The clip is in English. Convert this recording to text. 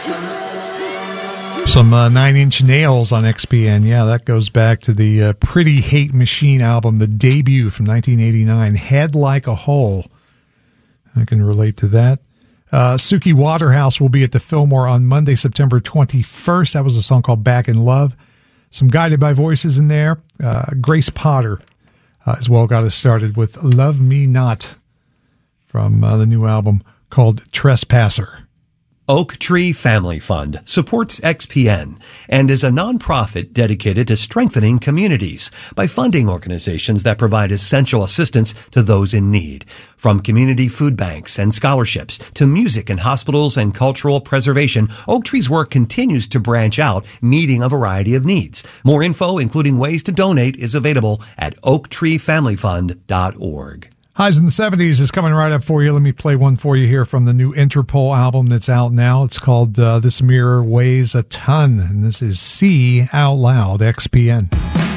Some Nine Inch Nails on XPN. Yeah, that goes back to the Pretty Hate Machine album, the debut from 1989, Head Like a Hole. I can relate to that. Suki Waterhouse will be at the Fillmore on Monday, September 21st. That was a song called Back in Love. Some Guided by Voices in there. Grace Potter as well got us started with Love Me Not from the new album called Trespasser. Oak Tree Family Fund supports XPN and is a nonprofit dedicated to strengthening communities by funding organizations that provide essential assistance to those in need. From community food banks and scholarships to music in hospitals and cultural preservation, Oak Tree's work continues to branch out, meeting a variety of needs. More info, including ways to donate, is available at oaktreefamilyfund.org. Highs in the 70s is coming right up for you. Let me play one for you here from the new Interpol album that's out now. It's called This Mirror Weighs a Ton, and this is See Out Loud, XPN.